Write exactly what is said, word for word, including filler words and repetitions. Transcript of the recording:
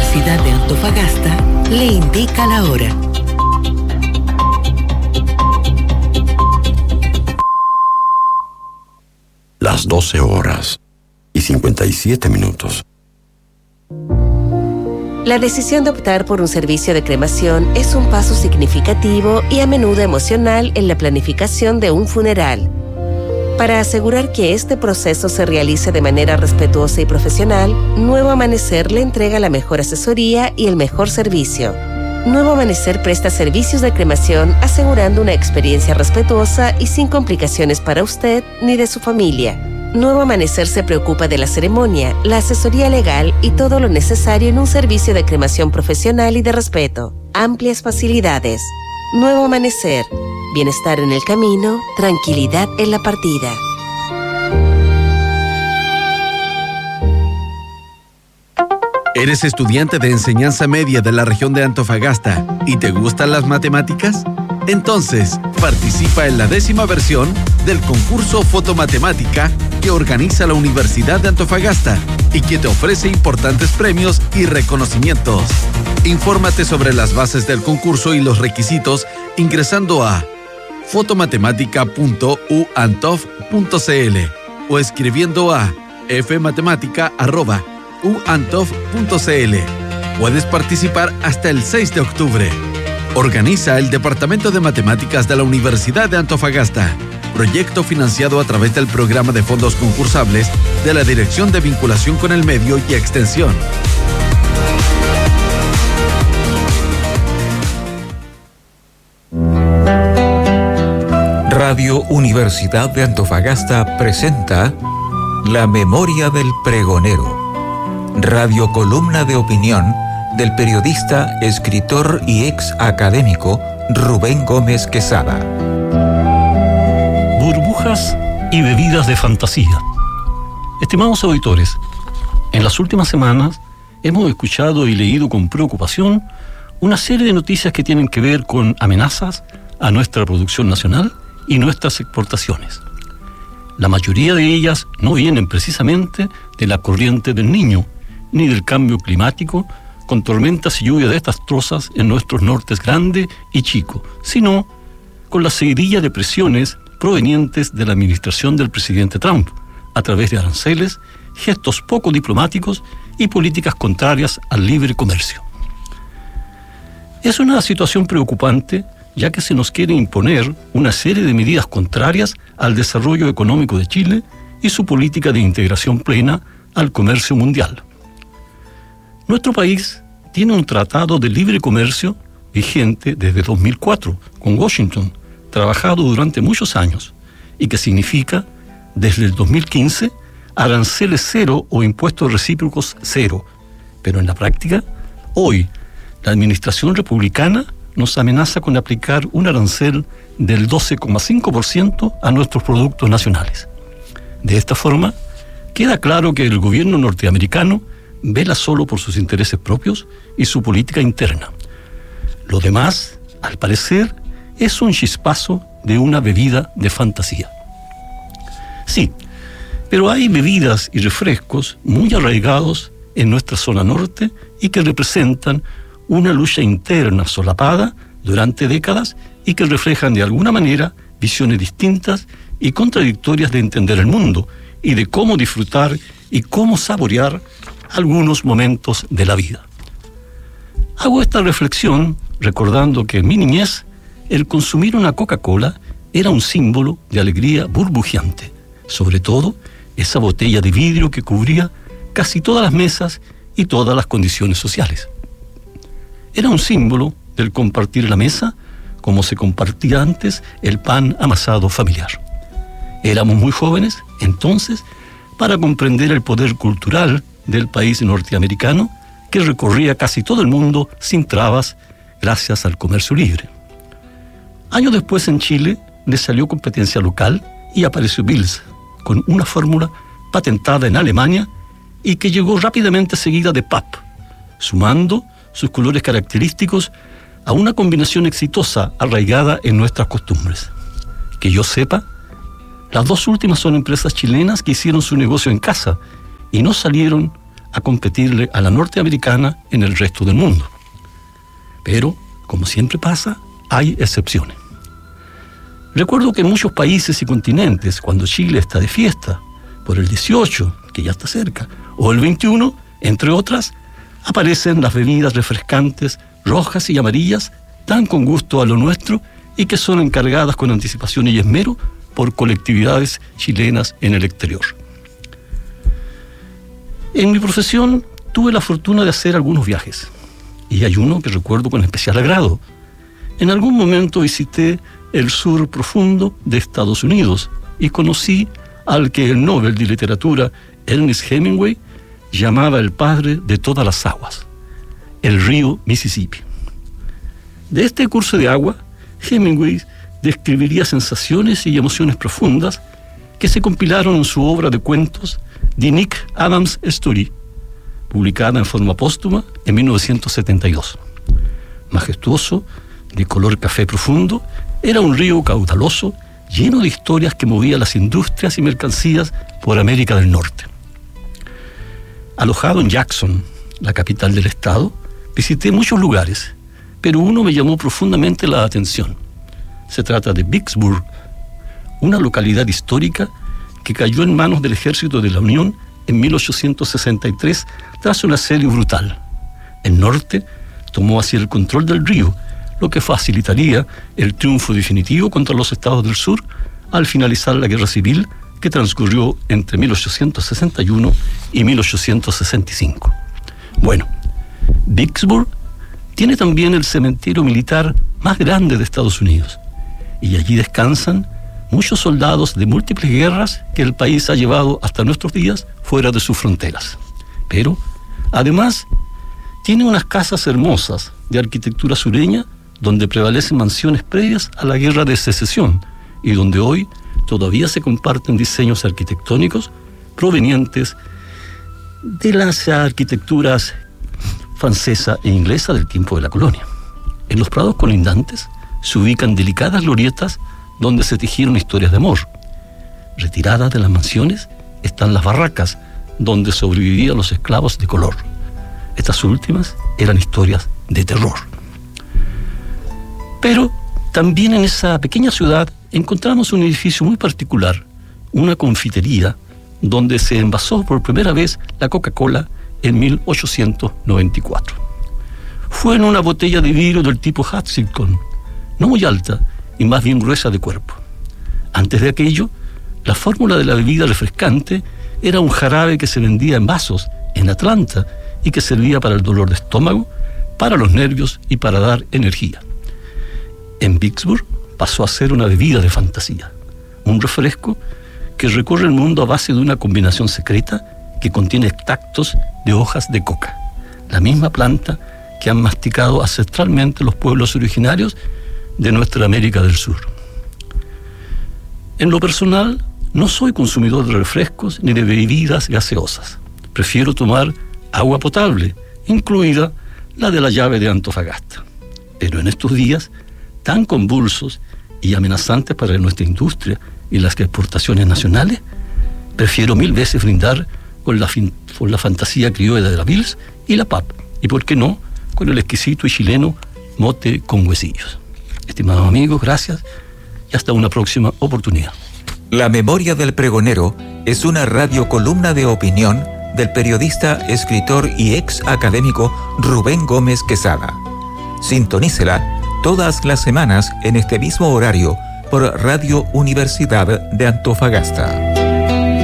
Universidad de Antofagasta le indica la hora. Las doce horas y cincuenta y siete minutos. La decisión de optar por un servicio de cremación es un paso significativo y a menudo emocional en la planificación de un funeral. Para asegurar que este proceso se realice de manera respetuosa y profesional, Nuevo Amanecer le entrega la mejor asesoría y el mejor servicio. Nuevo Amanecer presta servicios de cremación asegurando una experiencia respetuosa y sin complicaciones para usted ni de su familia. Nuevo Amanecer se preocupa de la ceremonia, la asesoría legal y todo lo necesario en un servicio de cremación profesional y de respeto. Amplias facilidades. Nuevo Amanecer. Bienestar en el camino, tranquilidad en la partida. ¿Eres estudiante de enseñanza media de la región de Antofagasta y te gustan las matemáticas? Entonces, participa en la décima versión del concurso Fotomatemática que organiza la Universidad de Antofagasta y que te ofrece importantes premios y reconocimientos. Infórmate sobre las bases del concurso y los requisitos ingresando a fotomatematica punto u antof punto c l o escribiendo a fmatematica arroba u antof punto c l. Puedes participar hasta el seis de octubre. Organiza el Departamento de Matemáticas de la Universidad de Antofagasta. Proyecto financiado a través del Programa de Fondos Concursables de la Dirección de Vinculación con el Medio y Extensión. Radio Universidad de Antofagasta presenta La Memoria del Pregonero, radio columna de opinión del periodista, escritor y ex académico Rubén Gómez Quesada. Burbujas y bebidas de fantasía. Estimados auditores, en las últimas semanas hemos escuchado y leído con preocupación una serie de noticias que tienen que ver con amenazas a nuestra producción nacional y nuestras exportaciones. La mayoría de ellas no vienen precisamente de la corriente del Niño, ni del cambio climático, con tormentas y lluvias desastrosas en nuestros nortes grande y chico, sino con la seguidilla de presiones provenientes de la administración del presidente Trump, a través de aranceles, gestos poco diplomáticos y políticas contrarias al libre comercio. Es una situación preocupante, ya que se nos quiere imponer una serie de medidas contrarias al desarrollo económico de Chile y su política de integración plena al comercio mundial. Nuestro país tiene un tratado de libre comercio vigente desde dos mil cuatro con Washington, trabajado durante muchos años, y que significa, desde el dos mil quince, aranceles cero o impuestos recíprocos cero. Pero en la práctica, hoy, la administración republicana nos amenaza con aplicar un arancel del doce coma cinco por ciento a nuestros productos nacionales. De esta forma, queda claro que el gobierno norteamericano vela solo por sus intereses propios y su política interna. Lo demás, al parecer, es un chispazo de una bebida de fantasía. Sí, pero hay bebidas y refrescos muy arraigados en nuestra zona norte y que representan una lucha interna solapada durante décadas y que reflejan de alguna manera visiones distintas y contradictorias de entender el mundo y de cómo disfrutar y cómo saborear algunos momentos de la vida. Hago esta reflexión recordando que en mi niñez el consumir una Coca-Cola era un símbolo de alegría burbujeante, sobre todo esa botella de vidrio que cubría casi todas las mesas y todas las condiciones sociales. Era un símbolo del compartir la mesa como se compartía antes el pan amasado familiar. Éramos muy jóvenes, entonces, para comprender el poder cultural del país norteamericano que recorría casi todo el mundo sin trabas gracias al comercio libre. Años después en Chile le salió competencia local y apareció Pils con una fórmula patentada en Alemania y que llegó rápidamente seguida de P A P, sumando sus colores característicos a una combinación exitosa arraigada en nuestras costumbres. Que yo sepa, las dos últimas son empresas chilenas que hicieron su negocio en casa y no salieron a competirle a la norteamericana en el resto del mundo. Pero, como siempre pasa, hay excepciones. Recuerdo que en muchos países y continentes, cuando Chile está de fiesta, por el dieciocho, que ya está cerca, o el veintiuno, entre otras, aparecen las bebidas refrescantes, rojas y amarillas, tan con gusto a lo nuestro y que son encargadas con anticipación y esmero por colectividades chilenas en el exterior. En mi profesión tuve la fortuna de hacer algunos viajes, y hay uno que recuerdo con especial agrado. En algún momento visité el sur profundo de Estados Unidos y conocí al que el Nobel de Literatura Ernest Hemingway llamaba el padre de todas las aguas, el río Mississippi. De este curso de agua, Hemingway describiría sensaciones y emociones profundas que se compilaron en su obra de cuentos The Nick Adams Story, publicada en forma póstuma en mil novecientos setenta y dos. Majestuoso, de color café profundo, era un río caudaloso, lleno de historias que movía las industrias y mercancías por América del Norte. Alojado en Jackson, la capital del estado, visité muchos lugares, pero uno me llamó profundamente la atención. Se trata de Vicksburg, una localidad histórica que cayó en manos del ejército de la Unión en mil ochocientos sesenta y tres tras un asedio brutal. El norte tomó así el control del río, lo que facilitaría el triunfo definitivo contra los estados del sur al finalizar la guerra civil que transcurrió entre mil ochocientos sesenta y uno y mil ochocientos sesenta y cinco. Bueno, Vicksburg tiene también el cementerio militar más grande de Estados Unidos, y allí descansan muchos soldados de múltiples guerras que el país ha llevado hasta nuestros días fuera de sus fronteras. Pero, además, tiene unas casas hermosas de arquitectura sureña donde prevalecen mansiones previas a la Guerra de Secesión y donde hoy todavía se comparten diseños arquitectónicos provenientes de las arquitecturas francesa e inglesa del tiempo de la colonia. En los prados colindantes se ubican delicadas glorietas donde se tejieron historias de amor. Retiradas de las mansiones están las barracas donde sobrevivían los esclavos de color. Estas últimas eran historias de terror. Pero también en esa pequeña ciudad encontramos un edificio muy particular, una confitería, donde se envasó por primera vez la Coca-Cola en mil ochocientos noventa y cuatro. Fue en una botella de vidrio del tipo Hutchinson, no muy alta y más bien gruesa de cuerpo. Antes de aquello, la fórmula de la bebida refrescante era un jarabe que se vendía en vasos en Atlanta y que servía para el dolor de estómago, para los nervios y para dar energía. En Vicksburg pasó a ser una bebida de fantasía, un refresco que recorre el mundo a base de una combinación secreta que contiene extractos de hojas de coca, la misma planta que han masticado ancestralmente los pueblos originarios de nuestra América del Sur. En lo personal, no soy consumidor de refrescos ni de bebidas gaseosas. Prefiero tomar agua potable, incluida la de la llave de Antofagasta. Pero en estos días tan convulsos y amenazantes para nuestra industria y las exportaciones nacionales, prefiero mil veces brindar con la, fin, con la fantasía criolla de la Pils y la P A P, y por qué no, con el exquisito y chileno mote con huesillos. Estimados amigos, gracias y hasta una próxima oportunidad. La Memoria del Pregonero es una radiocolumna de opinión del periodista, escritor y ex académico Rubén Gómez Quesada. Sintonícela todas las semanas en este mismo horario por Radio Universidad de Antofagasta.